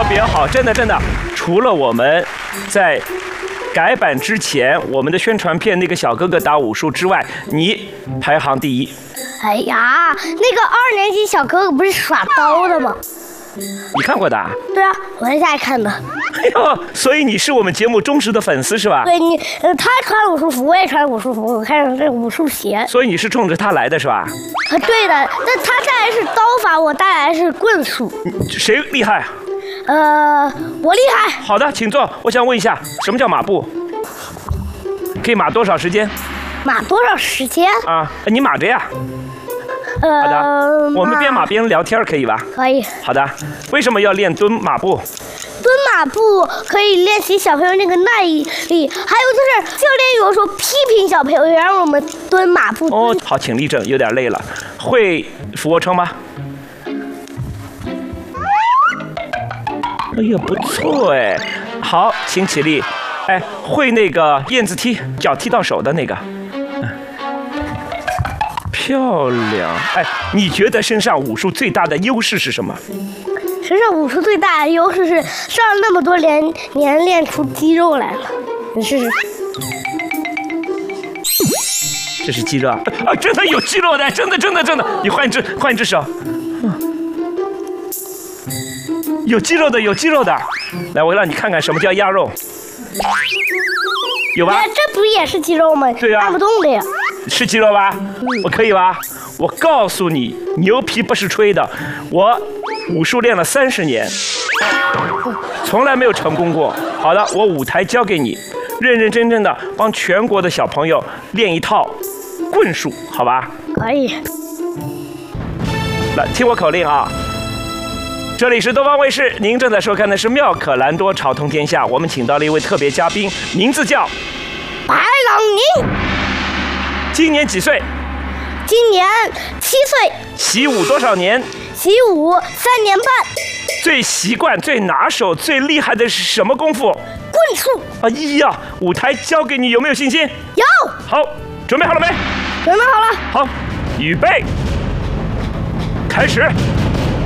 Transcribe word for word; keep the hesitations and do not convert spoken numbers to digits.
别好，真的真的。除了我们在改版之前，我们的宣传片那个小哥哥打武术之外，你排行第一。 哎呀，那个二年级小哥哥不是耍刀的吗？ 你看过的啊？ 对啊，我在家里看的。 哎呦，所以你是我们节目忠实的粉丝是吧？ 对你，呃，他穿武术服，我也穿武术服，我看这武术鞋。 所以你是冲着他来的是吧？ 啊，对的，那他带来是刀法，我带来是棍术。 谁厉害？ 呃，我厉害。 好的，请坐。我想问一下，什么叫马步？可以马多少时间？ 马多少时间？ 啊，你马着呀。 呃， 好的，我们边马边聊天可以吧？ 可以。 好的，为什么要练蹲马步？ 蹲马步可以练习小朋友那个耐力，还有就是教练有时候批评小朋友，让我们蹲马步。 哦，好，请立正，有点累了。会俯卧撑吗？哎呀，不错哎。好，请起立。哎，会那个燕子踢，脚踢到手的那个。嗯，漂亮。哎，你觉得身上武术最大的优势是什么？ 身上武术最大的优势是上了那么多年年练出肌肉来了。你试试。 这是肌肉啊！啊，真的有肌肉的，真的真的真的。你换一只，换一只手。嗯，有肌肉的，有肌肉的。来，我让你看看什么叫鸭肉。有吧？ 这不也是肌肉吗？ 对呀， 按不动的呀。 是肌肉吧？我可以吧？我告诉你，牛皮不是吹的。我武术练了三十年，从来没有成功过。好的，我舞台交给你，认认真真的帮全国的小朋友练一套棍术，好吧？ 可以。 来，听我口令啊！这里是东方卫视，您正在收看的是《妙可蓝多朝通天下》，我们请到了一位特别嘉宾，名字叫白朗宁， 今年几岁？ 今年七岁。 习武多少年？ 习武三年半。 最习惯、最拿手、最厉害的是什么功夫？ 棍术。 哎呀，舞台交给你，有没有信心？ 有。 好，准备好了没？ 准备好了。 好，预备，开始。